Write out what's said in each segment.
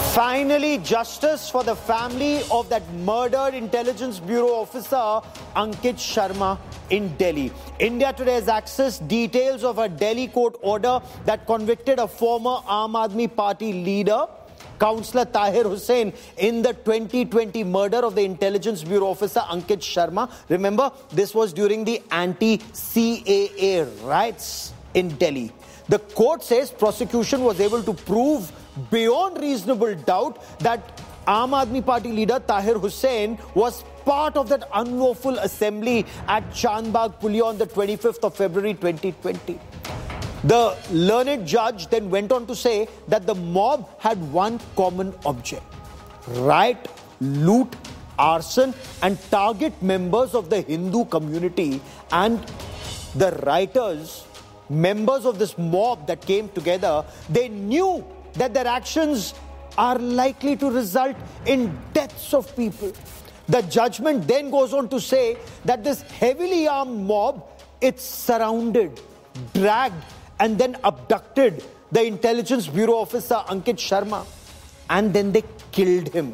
Finally, justice for the family of that murdered Intelligence Bureau officer Ankit Sharma in Delhi. India Today has accessed details of a Delhi court order that convicted a former Aam Aadmi Party leader, Councillor Tahir Hussain, in the 2020 murder of the Intelligence Bureau officer Ankit Sharma. Remember, this was during the anti-CAA riots in Delhi. The court says prosecution was able to prove beyond reasonable doubt that Aam Aadmi Party leader Tahir Hussain was part of that unlawful assembly at Chandbagh Pulia on the 25th of February 2020. The learned judge then went on to say that the mob had one common object: riot, loot, arson and target members of the Hindu community. And the rioters, members of this mob that came together, they knew that their actions are likely to result in deaths of people. The judgment then goes on to say that this heavily armed mob, it surrounded, dragged and then abducted the Intelligence Bureau officer Ankit Sharma, and then they killed him.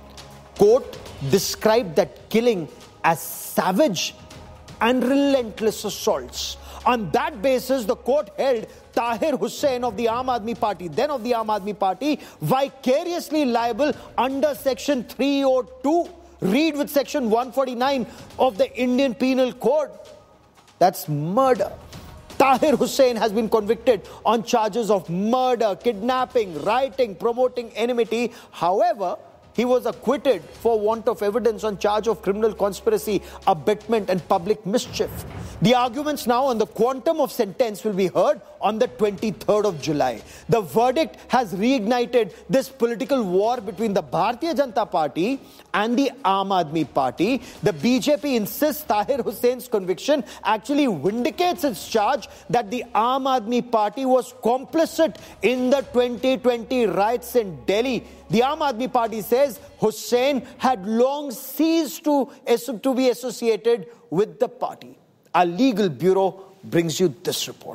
Court described that killing as savage and relentless assaults. On that basis, the court held Tahir Hussain of the Aam Aadmi Party, then of the Aam Aadmi Party, vicariously liable under Section 302, read with Section 149 of the Indian Penal Code. That's murder. Tahir Hussain has been convicted on charges of murder, kidnapping, rioting, promoting enmity. However, he was acquitted for want of evidence on charge of criminal conspiracy, abetment and public mischief. The arguments now on the quantum of sentence will be heard on the 23rd of July. The verdict has reignited this political war between the Bharatiya Janata Party and the Aam Aadmi Party. The BJP insists Tahir Hussain's conviction actually vindicates its charge that the Aam Aadmi Party was complicit in the 2020 riots in Delhi. The Aam Aadmi Party says Hussain had long ceased to be associated with the party. Our legal bureau brings you this report.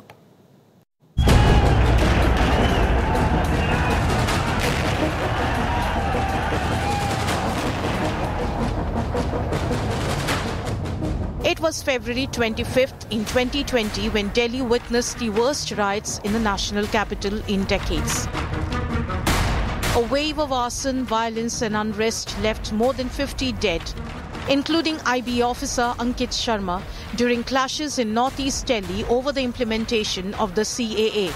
It was February 25th in 2020 when Delhi witnessed the worst riots in the national capital in decades. A wave of arson, violence and unrest left more than 50 dead, including IB officer Ankit Sharma, during clashes in northeast Delhi over the implementation of the CAA.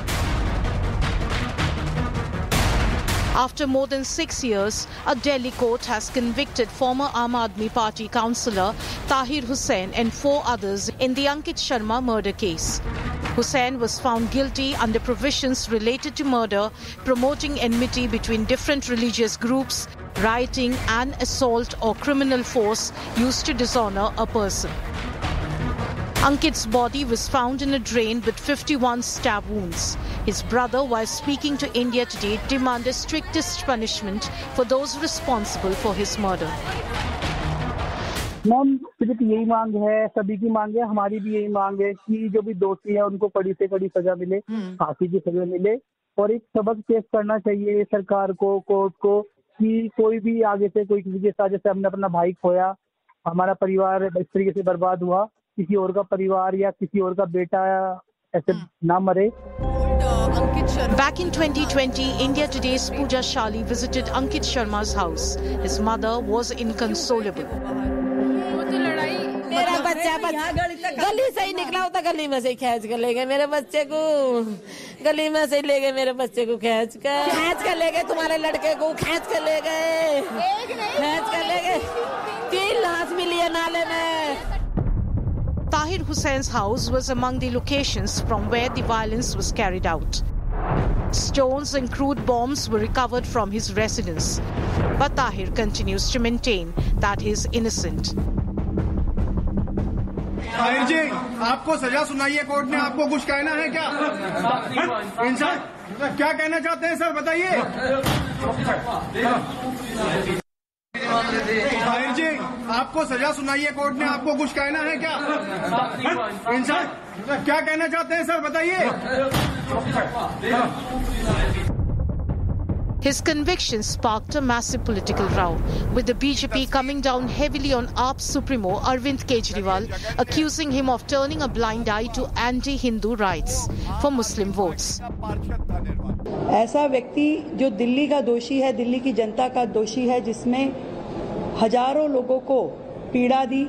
After more than 6 years, a Delhi court has convicted former Aam Aadmi Party councillor Tahir Hussain and 4 others in the Ankit Sharma murder case. Hussain was found guilty under provisions related to murder, promoting enmity between different religious groups, rioting and assault or criminal force used to dishonor a person. Ankit's body was found in a drain with 51 stab wounds. His brother, while speaking to India Today, demanded strictest punishment for those responsible for his murder. Ma'am, सिर्फ यही मांग है, सभी की मांग है, हमारी भी यही मांग है कि जो भी दोषी है उनको कड़ी से कड़ी सजा मिले, फांसी की सजा मिले और एक सबक पेश करना चाहिए सरकार को, कोर्ट को, कि कोई भी आगे से कोई किसी के साथ, जैसे हमने अपना भाई खोया, हमारा परिवार इस तरीके से बर्बाद हुआ, किसी और का परिवार या किसी और का बेटा ऐसे ना मरे. Back in 2020, India Today's Pooja Shali visited Ankit Sharma's house. His mother was inconsolable. मेरा बच्चा गली से ही निकला होता, गली में से खींच कर ले गए मेरे बच्चे को, गली में से ले गए मेरे बच्चे को, खींच कर ले गए तुम्हारे लड़के को, खींच कर ले गए, 3 लाश मिली है नाले में. Tahir Hussein's house was among the locations from where the violence was carried out. Stones and crude bombs were recovered from his residence, but Tahir continues to maintain that he is innocent. Tahir जी, आपको सजा सुनाई है court ने, आपको कुछ कहना है क्या? इंसान क्या कहना चाहते हैं सर, बताइए. ताहिर जी, आपको सजा सुनाई है कोर्ट ने, आपको कुछ कहना है क्या? इंसान क्या कहना चाहते हैं सर, बताइए. His conviction sparked a massive political row, with the BJP coming down heavily on AAP Supremo Arvind Kejriwal, accusing him of turning a blind eye to anti-Hindu rights for Muslim votes. ऐसा व्यक्ति जो दिल्ली का दोषी है, दिल्ली की जनता का दोषी है, जिसमें हजारों लोगों को पीड़ा दी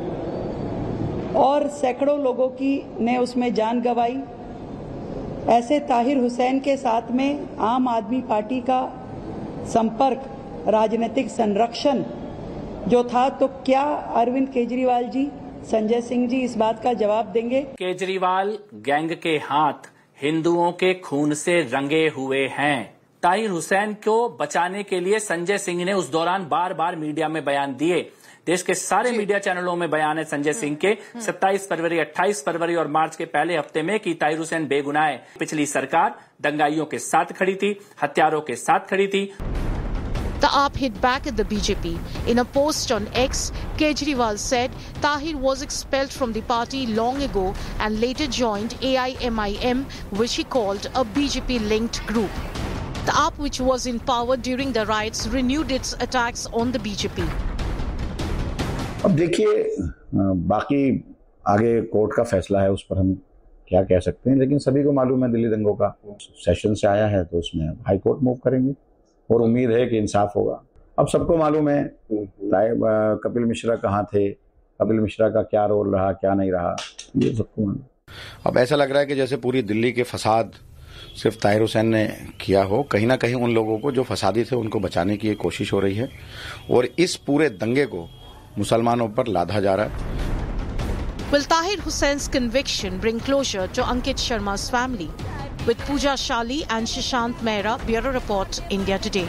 और सैकड़ों लोगों की ने उसमें जान गंवाई, ऐसे ताहिर हुसैन के साथ में आम आदमी पार्टी का संपर्क, राजनीतिक संरक्षण जो था, तो क्या अरविंद केजरीवाल जी, संजय सिंह जी इस बात का जवाब देंगे? केजरीवाल गैंग के हाथ हिंदुओं के खून से रंगे हुए हैं। ताहिर हुसैन को बचाने के लिए संजय सिंह ने उस दौरान बार बार मीडिया में बयान दिए। देश के सारे मीडिया चैनलों में बयान है संजय सिंह के 27 फरवरी, 28 फरवरी और मार्च के पहले हफ्ते में कि ताहिर हुसैन बेगुनाह है। पिछली सरकार दंगाइयों के साथ खड़ी थी, हत्यारों के साथ खड़ी थी। The AAP hit back at the BJP. In a post on X, Kejriwal said Tahir was expelled from the party long ago and later joined AIMIM, which he called a BJP-linked group. The AAP, which was in power during the riots, renewed its attacks on the BJP. अब देखिए, बाकी आगे court का फैसला है, उस पर हम क्या कह सकते हैं, लेकिन सभी को मालूम है दिल्ली दंगों का सेशन से आया है, तो उसमें हाई कोर्ट मूव करेंगे और उम्मीद है कि इंसाफ होगा। अब सबको मालूम है कपिल मिश्रा कहाँ थे, कपिल मिश्रा का क्या रोल रहा, क्या नहीं रहा, ये सबको मालूम। अब ऐसा लग रहा है कि जैसे पूरी दिल्ली के फसाद सिर्फ ताहिर हुसैन ने किया हो, कहीं ना कहीं उन लोगों को जो फसादी थे उनको बचाने की एक कोशिश हो रही है और इस पूरे दंगे को मुसलमानों पर लादा जा रहा है। Will Tahir Hussein's conviction bring closure to Ankit Sharma's family? With Pooja Shali and Shishant Mehra, Bureau Report, India Today.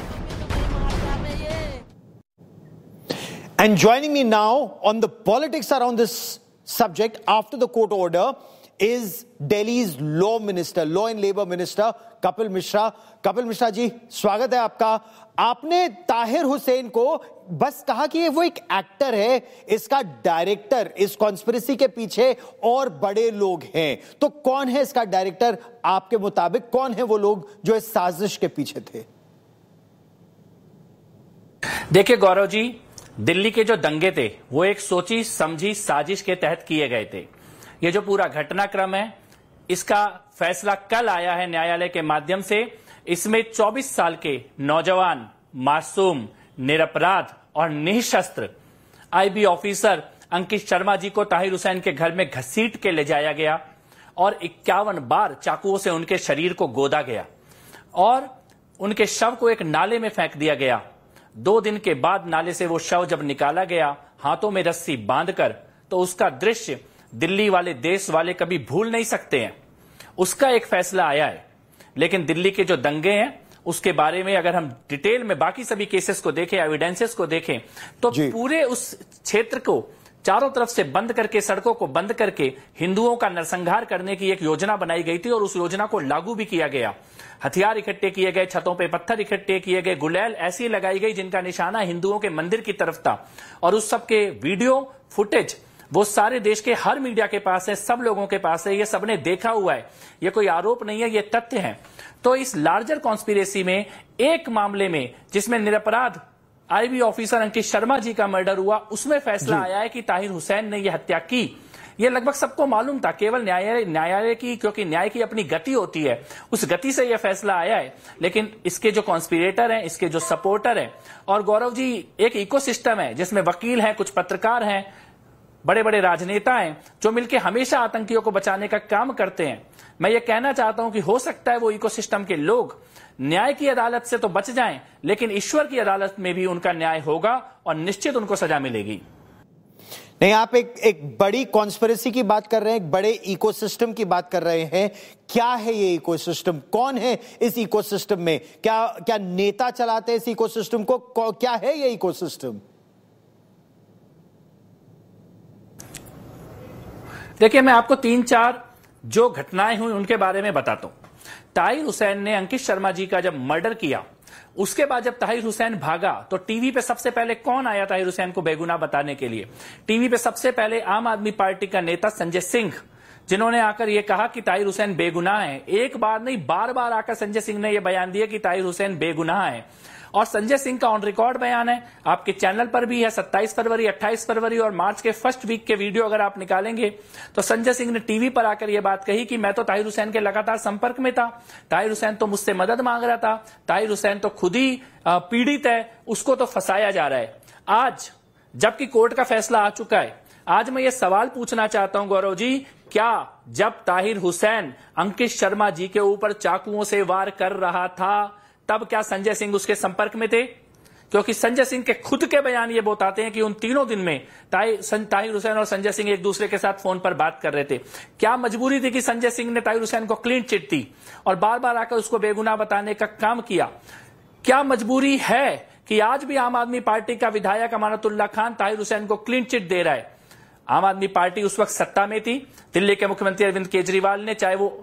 And joining me now on the politics around this subject after the court order is Delhi's Law Minister, Law and Labour Minister, Kapil Mishra. Kapil Mishra जी, स्वागत है आपका। आपने ताहिर हुसैन को बस कहा कि वो एक एक्टर है, इसका डायरेक्टर, इस कॉन्स्पिरेसी के पीछे और बड़े लोग हैं। तो कौन है इसका डायरेक्टर? आपके मुताबिक कौन है वो लोग जो इस साजिश के पीछे थे? देखिए गौरव जी, दिल्ली के जो दंगे थे वो एक सोची समझी साजिश के तहत किए गए थे। ये जो पूरा घटनाक्रम है, इसका फैसला कल आया है न्यायालय के माध्यम से। इसमें 24 साल के नौजवान, मासूम, निरपराध और निशस्त्र आईबी ऑफिसर अंकित शर्मा जी को ताहिर हुसैन के घर में घसीट के ले जाया गया और 51 बार चाकुओं से उनके शरीर को गोदा गया और उनके शव को एक नाले में फेंक दिया गया। 2 दिन के बाद नाले से वो शव जब निकाला गया, हाथों में रस्सी बांधकर, तो उसका दृश्य दिल्ली वाले, देश वाले कभी भूल नहीं सकते हैं। उसका एक फैसला आया है। लेकिन दिल्ली के जो दंगे हैं उसके बारे में अगर हम डिटेल में बाकी सभी केसेस को देखें, एविडेंसेस को देखें, तो पूरे उस क्षेत्र को चारों तरफ से बंद करके, सड़कों को बंद करके हिंदुओं का नरसंहार करने की एक योजना बनाई गई थी और उस योजना को लागू भी किया गया। हथियार इकट्ठे किए गए, छतों पे पत्थर इकट्ठे किए गए, गुलेल ऐसी लगाई गई जिनका निशाना हिंदुओं के मंदिर की तरफ था और उस सब के वीडियो फुटेज वो सारे देश के हर मीडिया के पास है, सब लोगों के पास है, ये सबने देखा हुआ है। ये कोई आरोप नहीं है, ये तथ्य है। तो इस लार्जर कॉन्स्पिरेसी में एक मामले में जिसमें निरपराध आईबी ऑफिसर अंकित शर्मा जी का मर्डर हुआ, उसमें फैसला आया है कि ताहिर हुसैन ने यह हत्या की। यह लगभग सबको मालूम था, केवल न्यायालय की, क्योंकि न्याय की अपनी गति होती है, उस गति से यह फैसला आया है। लेकिन इसके जो कॉन्स्पिरेटर हैं, इसके जो सपोर्टर हैं, और गौरव जी एक इकोसिस्टम है जिसमें वकील हैं, कुछ पत्रकार हैं, बड़े बड़े राजनेता हैं जो मिलकर हमेशा आतंकियों को बचाने का काम करते हैं। मैं ये कहना चाहता हूं कि हो सकता है वो इकोसिस्टम के लोग न्याय की अदालत से तो बच जाएं, लेकिन ईश्वर की अदालत में भी उनका न्याय होगा और निश्चित उनको सजा मिलेगी। नहीं, आप एक बड़ी कॉन्स्पिरेसी की बात कर रहे हैं, एक बड़े इकोसिस्टम की बात कर रहे हैं। क्या है ये इकोसिस्टम? कौन है इस इकोसिस्टम में? क्या नेता चलाते हैं इस इकोसिस्टम को? क्या है ये इकोसिस्टम? देखिए, मैं आपको 3-4 जो घटनाएं हुई उनके बारे में बताता हूं। ताहिर हुसैन ने अंकित शर्मा जी का जब मर्डर किया, उसके बाद जब ताहिर हुसैन भागा तो टीवी पे सबसे पहले कौन आया ताहिर हुसैन को बेगुनाह बताने के लिए? टीवी पे सबसे पहले आम आदमी पार्टी का नेता संजय सिंह, जिन्होंने आकर यह कहा कि ताहिर हुसैन बेगुनाह है। एक बार नहीं, बार बार आकर संजय सिंह ने यह बयान दिया कि ताहिर हुसैन बेगुनाह है। और संजय सिंह का ऑन रिकॉर्ड बयान है, आपके चैनल पर भी है। 27 फरवरी, 28 फरवरी और मार्च के फर्स्ट वीक के वीडियो अगर आप निकालेंगे तो संजय सिंह ने टीवी पर आकर यह बात कही कि मैं तो ताहिर हुसैन के लगातार संपर्क में था, ताहिर हुसैन तो मुझसे मदद मांग रहा था, ताहिर हुसैन तो खुद ही पीड़ित है, उसको तो फंसाया जा रहा है। आज जबकि कोर्ट का फैसला आ चुका है, आज मैं ये सवाल पूछना चाहता हूं गौरव जी, क्या जब ताहिर हुसैन अंकित शर्मा जी के ऊपर चाकुओं से वार कर रहा था तब क्या संजय सिंह उसके संपर्क में थे? क्योंकि संजय सिंह के खुद के बयान ये बताते हैं कि उन तीनों दिन में ताहिर हुसैन और संजय सिंह एक दूसरे के साथ फोन पर बात कर रहे थे। क्या मजबूरी थी कि संजय सिंह ने ताहिर हुसैन को क्लीन चिट दी और बार बार आकर उसको बेगुनाह बताने का काम किया? क्या मजबूरी है कि आज भी आम आदमी पार्टी का विधायक अमानतुल्लाह खान ताहिर हुसैन को क्लीन चिट दे रहा है? आम आदमी पार्टी उस वक्त सत्ता में थी। दिल्ली के मुख्यमंत्री अरविंद केजरीवाल ने चाहे वो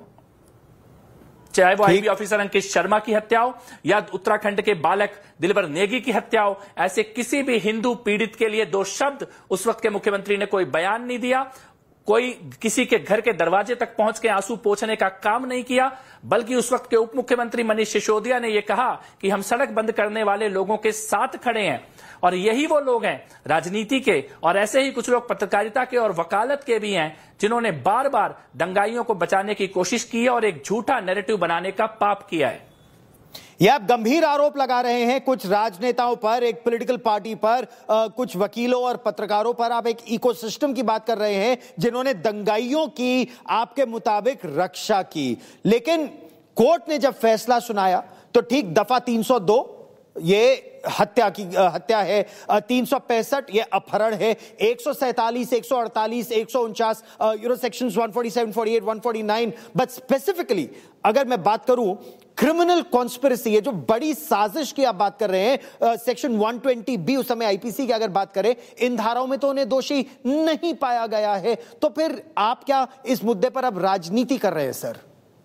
आईबी ऑफिसर अंकित शर्मा की हत्या हो या उत्तराखंड के बालक दिलबर नेगी की हत्या हो, ऐसे किसी भी हिंदू पीड़ित के लिए दो शब्द उस वक्त के मुख्यमंत्री ने कोई बयान नहीं दिया, कोई किसी के घर के दरवाजे तक पहुंच के आंसू पोंछने का काम नहीं किया, बल्कि उस वक्त के उप मुख्यमंत्री मनीष सिसोदिया ने यह कहा कि हम सड़क बंद करने वाले लोगों के साथ खड़े हैं। और यही वो लोग हैं राजनीति के, और ऐसे ही कुछ लोग पत्रकारिता के और वकालत के भी हैं, जिन्होंने बार बार दंगाइयों को बचाने की कोशिश की है और एक झूठा नैरेटिव बनाने का पाप किया है। यह आप गंभीर आरोप लगा रहे हैं कुछ राजनेताओं पर, एक पॉलिटिकल पार्टी पर, कुछ वकीलों और पत्रकारों पर। आप एक इकोसिस्टम की बात कर रहे हैं जिन्होंने दंगाइयों की आपके मुताबिक रक्षा की। लेकिन कोर्ट ने जब फैसला सुनाया तो ठीक दफा 302 ये हत्या है, 365 ये अपहरण है, 147, 148, 149 सेक्शंस 147, 48, 149। बट स्पेसिफिकली अगर मैं बात करूं क्रिमिनल कॉन्स्पिरेसी, ये जो बड़ी साजिश की आप बात कर रहे हैं, सेक्शन 120B उस समय आईपीसी की अगर बात करें, इन धाराओं में तो उन्हें दोषी नहीं पाया गया है। तो फिर आप क्या इस मुद्दे पर अब राजनीति कर रहे हैं सर?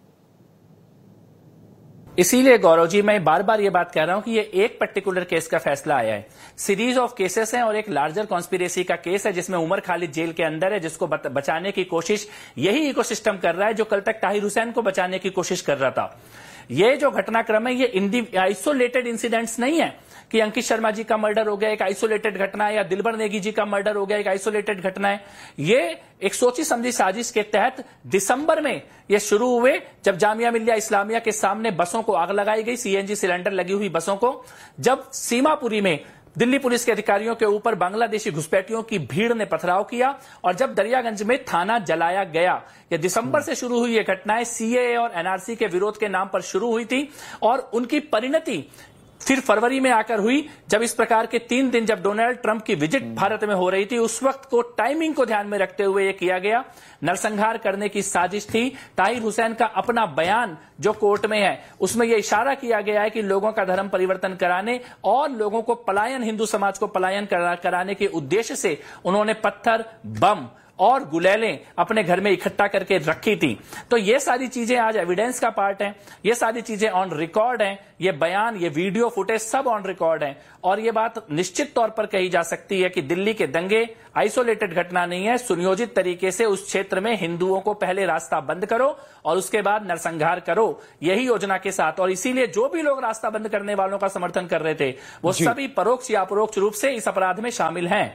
इसीलिए गौरव जी मैं बार बार ये बात कह रहा हूं कि ये एक पर्टिकुलर केस का फैसला आया है, सीरीज ऑफ केसेस हैं और एक लार्जर कॉन्स्पिरेसी का केस है जिसमें उमर खालिद जेल के अंदर है, जिसको बचाने की कोशिश यही इकोसिस्टम कर रहा है जो कल तक ताहिर हुसैन को बचाने की कोशिश कर रहा था। ये जो घटनाक्रम है ये आइसोलेटेड इंसिडेंट्स नहीं है कि अंकित शर्मा जी का मर्डर हो गया एक आइसोलेटेड घटना है, या दिलबर नेगी जी का मर्डर हो गया एक आइसोलेटेड घटना है। ये एक सोची समझी साजिश के तहत दिसंबर में ये शुरू हुए, जब जामिया मिल्लिया इस्लामिया के सामने बसों को आग लगाई गई, सीएनजी सिलेंडर लगी हुई बसों को, जब सीमापुरी में दिल्ली पुलिस के अधिकारियों के ऊपर बांग्लादेशी घुसपैठियों की भीड़ ने पथराव किया, और जब दरियागंज में थाना जलाया गया। यह दिसंबर से शुरू हुई यह घटनाएं सीएए और एनआरसी के विरोध के नाम पर शुरू हुई थी, और उनकी परिणति फिर फरवरी में आकर हुई, जब इस प्रकार के 3 दिन जब डोनाल्ड ट्रंप की विजिट भारत में हो रही थी, उस वक्त को टाइमिंग को ध्यान में रखते हुए यह किया गया। नरसंहार करने की साजिश थी। ताहिर हुसैन का अपना बयान जो कोर्ट में है उसमें यह इशारा किया गया है कि लोगों का धर्म परिवर्तन कराने और लोगों को पलायन, हिंदू समाज को पलायन कराने के उद्देश्य से उन्होंने पत्थर, बम और गुलेलें अपने घर में इकट्ठा करके रखी थी। तो ये सारी चीजें आज एविडेंस का पार्ट हैं, ये सारी चीजें ऑन रिकॉर्ड हैं, ये बयान, ये वीडियो फुटेज सब ऑन रिकॉर्ड हैं। और ये बात निश्चित तौर पर कही जा सकती है कि दिल्ली के दंगे आइसोलेटेड घटना नहीं है, सुनियोजित तरीके से उस क्षेत्र में हिंदुओं को पहले रास्ता बंद करो और उसके बाद नरसंहार करो, यही योजना के साथ। और इसीलिए जो भी लोग रास्ता बंद करने वालों का समर्थन कर रहे थे वो सभी परोक्ष या अपरोक्ष रूप से इस अपराध में शामिल हैं।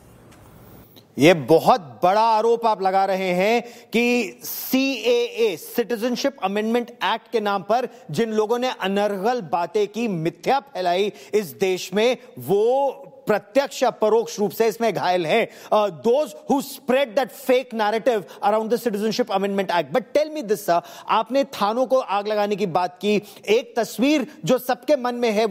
ये बहुत बड़ा आरोप आप लगा रहे हैं कि सीएए, सिटीजनशिप अमेंडमेंट एक्ट के नाम पर जिन लोगों ने अनर्गल बातें की, मिथ्या फैलाई इस देश में, वो प्रत्यक्ष या परोक्ष रूप से इसमें घायल हैं। Those who spread that fake narrative around the citizenship amendment act. But tell me this sir, आपने थानों को आग लगाने की बात की, एक तस्वीर जो सबके मन में है